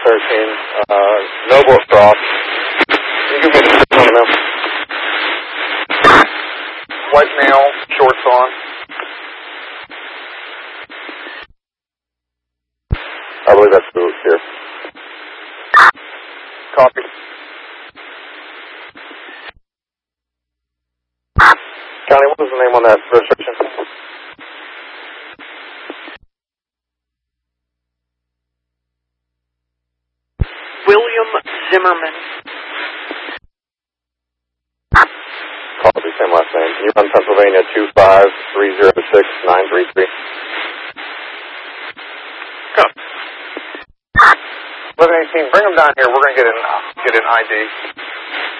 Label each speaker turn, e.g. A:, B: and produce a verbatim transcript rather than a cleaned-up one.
A: thirteen, uh, Noble Frost. Can you give me the description on them? White male, shorts on. I believe that's Boots here. Copy. County, what was the name on that registration?
B: William Zimmerman.
A: Copy, same last name. Can you run Pennsylvania two five three zero six nine three three?
B: Go.
A: eleven eighteen, bring them down here. We're going to get an, get an I D.